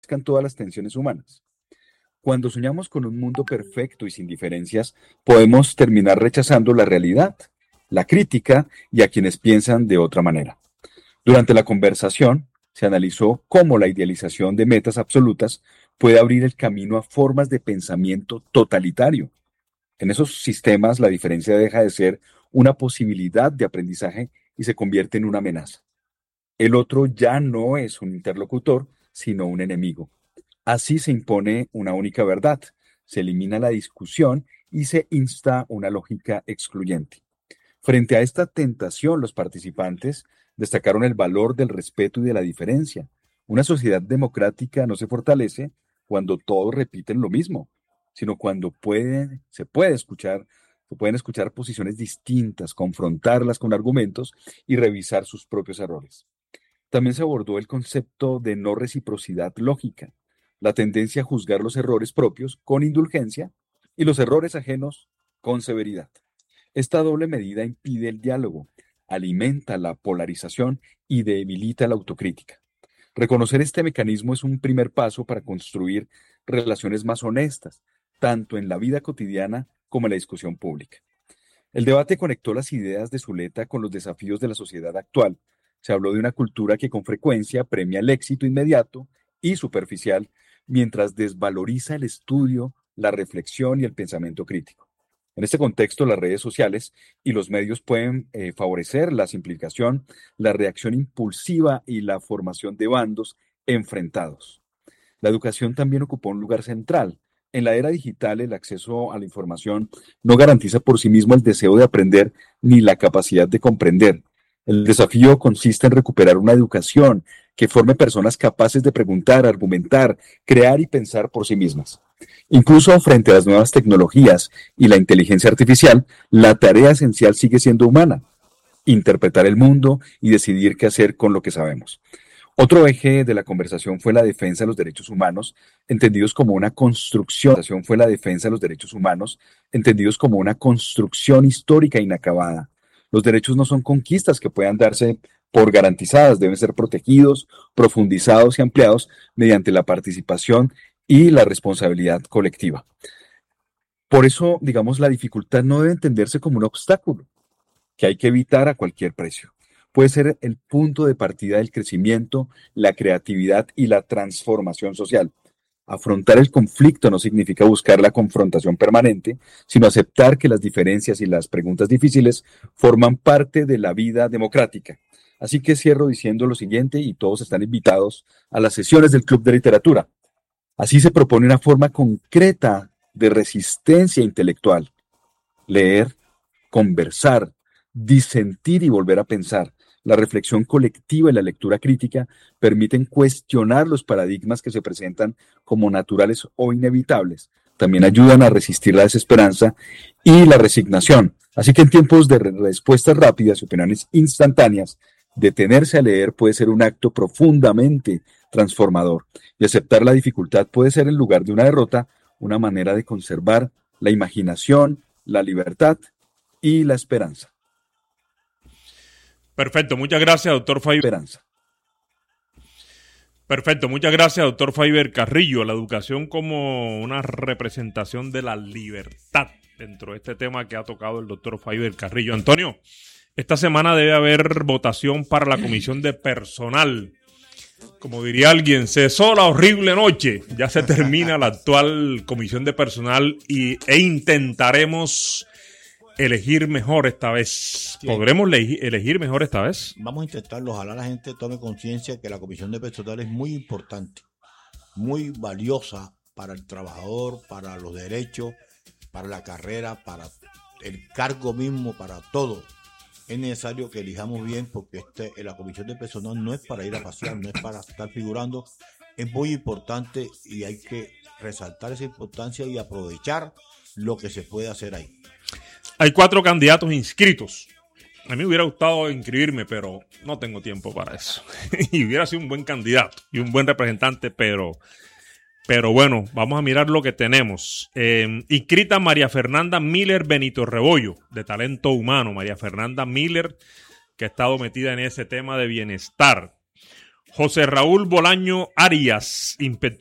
todas las tensiones humanas. Cuando soñamos con un mundo perfecto y sin diferencias, podemos terminar rechazando la realidad, la crítica y a quienes piensan de otra manera. Durante la conversación, se analizó cómo la idealización de metas absolutas puede abrir el camino a formas de pensamiento totalitario. En esos sistemas, la diferencia deja de ser una posibilidad de aprendizaje y se convierte en una amenaza. El otro ya no es un interlocutor, sino un enemigo. Así se impone una única verdad, se elimina la discusión y se insta una lógica excluyente. Frente a esta tentación, los participantes destacaron el valor del respeto y de la diferencia. Una sociedad democrática no se fortalece cuando todos repiten lo mismo, sino cuando se pueden escuchar posiciones distintas, confrontarlas con argumentos y revisar sus propios errores. También se abordó el concepto de no reciprocidad lógica, la tendencia a juzgar los errores propios con indulgencia y los errores ajenos con severidad. Esta doble medida impide el diálogo, alimenta la polarización y debilita la autocrítica. Reconocer este mecanismo es un primer paso para construir relaciones más honestas, tanto en la vida cotidiana como en la discusión pública. El debate conectó las ideas de Zuleta con los desafíos de la sociedad actual. Se habló de una cultura que con frecuencia premia el éxito inmediato y superficial, mientras desvaloriza el estudio, la reflexión y el pensamiento crítico. En este contexto, las redes sociales y los medios pueden favorecer la simplificación, la reacción impulsiva y la formación de bandos enfrentados. La educación también ocupó un lugar central. En la era digital, el acceso a la información no garantiza por sí mismo el deseo de aprender ni la capacidad de comprender. El desafío consiste en recuperar una educación que forme personas capaces de preguntar, argumentar, crear y pensar por sí mismas. Incluso frente a las nuevas tecnologías y la inteligencia artificial, la tarea esencial sigue siendo humana: interpretar el mundo y decidir qué hacer con lo que sabemos. Otro eje de la conversación fue la defensa de los derechos humanos, entendidos como una construcción. Fue la defensa de los derechos humanos, entendidos como una construcción histórica inacabada. Los derechos no son conquistas que puedan darse por garantizadas, deben ser protegidos, profundizados y ampliados mediante la participación y la responsabilidad colectiva. Por eso, digamos, la dificultad no debe entenderse como un obstáculo que hay que evitar a cualquier precio. Puede ser el punto de partida del crecimiento, la creatividad y la transformación social. Afrontar el conflicto no significa buscar la confrontación permanente, sino aceptar que las diferencias y las preguntas difíciles forman parte de la vida democrática. Así que cierro diciendo lo siguiente, y todos están invitados a las sesiones del Club de Literatura. Así se propone una forma concreta de resistencia intelectual: leer, conversar, disentir y volver a pensar. La reflexión colectiva y la lectura crítica permiten cuestionar los paradigmas que se presentan como naturales o inevitables. También ayudan a resistir la desesperanza y la resignación. Así que en tiempos de respuestas rápidas y opiniones instantáneas, detenerse a leer puede ser un acto profundamente transformador. Y aceptar la dificultad puede ser, en lugar de una derrota, una manera de conservar la imaginación, la libertad y la esperanza. Perfecto, muchas gracias, doctor Faiber. Esperanza. Perfecto, muchas gracias, doctor Faiber Carrillo. La educación como una representación de la libertad dentro de este tema que ha tocado el doctor Faiber Carrillo. Antonio, esta semana debe haber votación para la comisión de personal. Como diría alguien, cesó la horrible noche. Ya se termina la actual comisión de personal e intentaremos elegir mejor esta vez. Sí. ¿Podremos elegir mejor esta vez? Vamos a intentarlo. Ojalá la gente tome conciencia que la comisión de personal es muy importante, muy valiosa para el trabajador, para los derechos, para la carrera, para el cargo mismo, para todo. Es necesario que elijamos bien, porque la comisión de personal no es para ir a pasear, no es para estar figurando. Es muy importante y hay que resaltar esa importancia y aprovechar lo que se puede hacer ahí. Hay 4 candidatos inscritos. A mí me hubiera gustado inscribirme, pero no tengo tiempo para eso. Y hubiera sido un buen candidato y un buen representante, pero bueno, vamos a mirar lo que tenemos. Inscrita María Fernanda Miller Benito Rebollo, de Talento Humano. María Fernanda Miller, que ha estado metida en ese tema de bienestar. José Raúl Bolaño Arias, inspector